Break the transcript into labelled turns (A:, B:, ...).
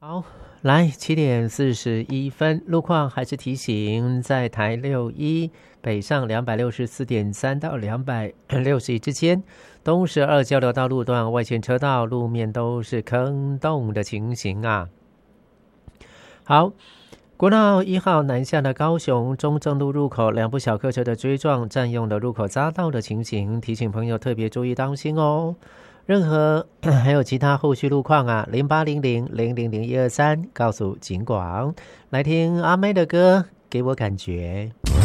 A: 好，来7:41，路况还是提醒，在台61北上264.3到261之间，东12交流道路段外线车道路面都是坑洞的情形啊。好，国道1号南下的高雄中正路入口，两部小客车的追撞占用了入口匝道的情形，提醒朋友特别注意当心哦。任何还有其他后续路况啊，0800000123告诉警广。来听阿妹的歌，给我感觉。